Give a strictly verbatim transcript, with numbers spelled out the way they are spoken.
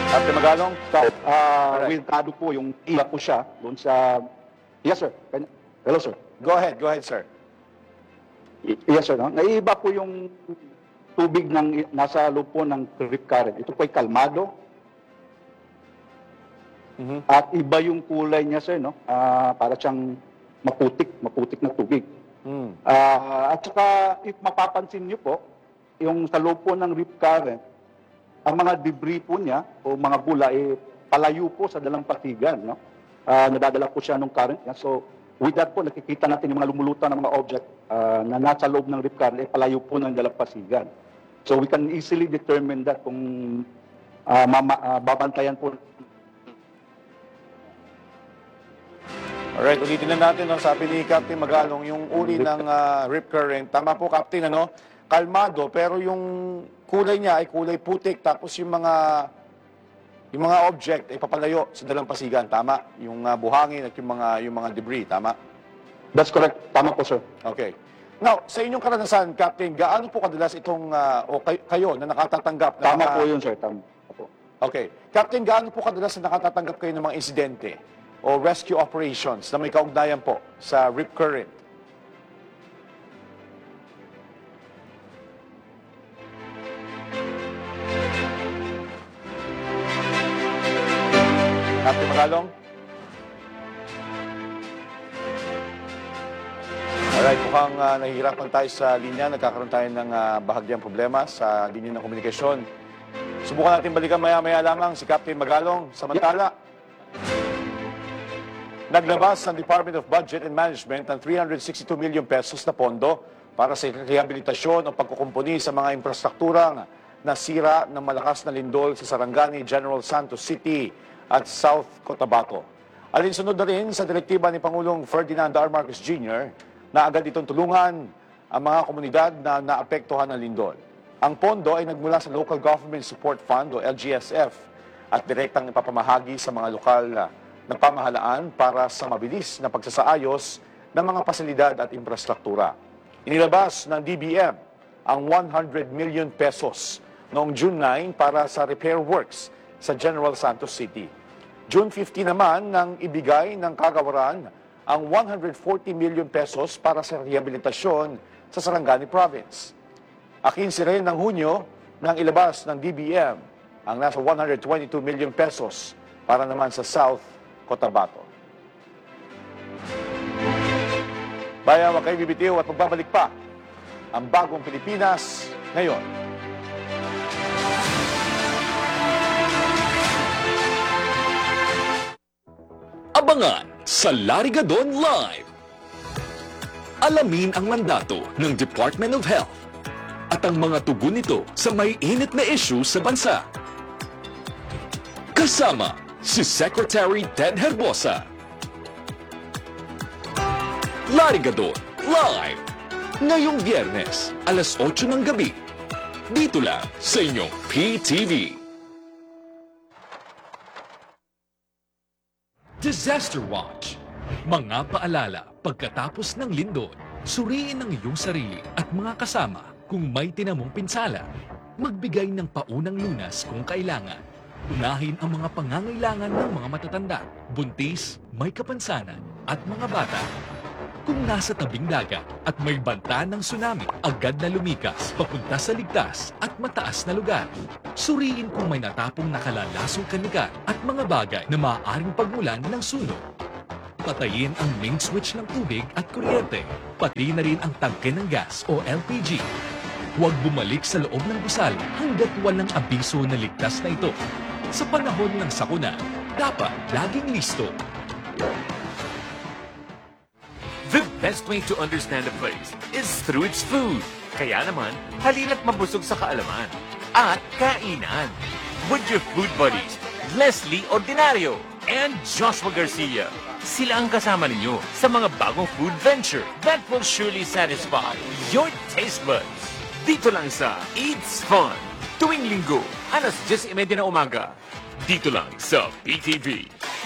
Ate Magalong? So, uh, Alright. wilkado po yung iba po siya doon sa... Yes, sir. Kanya- Hello, sir. Go ahead, go ahead, sir. Y- Yes, sir. No? Naiiba po yung tubig ng nasa loob po ng rip current. Ito po ay kalmado. Mhm. At iba yung kulay niya, sir. No? Ah, para siyang maputik, maputik na tubig. Mm. Ah, at saka, if mapapansin niyo po, yung sa loob po ng rip current, ang mga debris po niya o mga bula eh, palayo po sa dalampasigan, no? Ah, nadadala po siya ng current niya. So, with that po, nakikita natin yung mga lumulutang ng mga object ah, na nasa loob ng rip current, eh, palayo po ng dalampasigan. So, we can easily determine that kung ah, mama, ah, babantayan po. Alright, ulitin na natin, no? Sabi ni Captain Magalong, yung uri ng ah, rip current. Tama po, Captain, ano? Kalmado, pero yung kulay niya ay kulay putik, tapos yung mga yung mga object ay papalayo sa dalampasigan. Tama? Yung ah, buhangin at yung mga, yung mga debris. Tama? That's correct. Tama po, sir. Okay. Now, sa inyong karanasan, Captain, gaano po kadalas itong, ah, o kay- kayo na nakatatanggap ng Tama mga- po yun, sir. Tama po. Okay. Captain, gaano po kadalas na nakatatanggap kayo ng mga insidente o rescue operations na may kaugnayan po sa rip current? Captain Magalong? Alright, mukhang uh, nahihirapan tayo sa linya. Nagkakaroon tayo ng uh, bahagyang problema sa linya ng komunikasyon. Subukan natin balikan maya-maya lamang si Captain Magalong. Samantala, naglabas ang Department of Budget and Management ng three hundred sixty-two million pesos na pondo para sa rehabilitasyon o pagkukumpuni sa mga infrastrukturang nasira ng malakas na lindol sa Sarangani, General Santos City at South Cotabato. Alinsunod na rin sa direktiba ni Pangulong Ferdinand R. Marcos Junior na agad itong tulungan ang mga komunidad na naapektuhan ng lindol. Ang pondo ay nagmula sa Local Government Support Fund o L G S F at direktang ipapamahagi sa mga lokal na pamahalaan para sa mabilis na pagsasaayos ng mga pasilidad at infrastruktura. Inilabas ng D B M ang one hundred million pesos noong June nine para sa repair works sa General Santos City. June fifteen naman nang ibigay ng kagawaran ang one hundred forty million pesos para sa rehabilitasyon sa Sarangani Province. Akinsi rin ng Hunyo nang ilabas ng D B M ang nasa one hundred twenty-two million pesos para naman sa South Cotabato. Bayan, wag kayo bibitiw at magbabalik pa ang bagong Pilipinas ngayon. Abangan sa Larigadon Live. Alamin ang mandato ng Department of Health at ang mga tugon nito sa may init na issue sa bansa. Kasama si Secretary Ted Herbosa. Larigadon Live. Ngayong Biyernes, alas otso ng gabi. Dito lang sa inyong P T V. Disaster Watch. Mga paalala pagkatapos ng lindol. Suriin ang iyong sarili at mga kasama kung may tinamong pinsala. Magbigay ng paunang lunas kung kailangan. Unahin ang mga pangangailangan ng mga matatanda, buntis, may kapansanan at mga bata. Kung nasa tabing dagat at may banta ng tsunami, agad na lumikas papunta sa ligtas at mataas na lugar. Suriin kung may natapong nakalalasong kanikan at mga bagay na maaaring pagmulan ng sunog. Patayin ang main switch ng tubig at kuryente, pati na rin ang tangke ng gas o L P G. Huwag bumalik sa loob ng gusal hanggat walang abiso na ligtas na ito. Sa panahon ng sakuna, dapat laging listo. The best way to understand a place is through its food. Kaya naman, halina't mabusog sa kaalaman at kainan. With your food buddies, Leslie Ordinario and Joshua Garcia. Sila ang kasama ninyo sa mga bagong food venture that will surely satisfy your taste buds. Dito lang sa Eats Fun. Tuwing linggo, alas diyes y media na umaga. Dito lang sa P T V.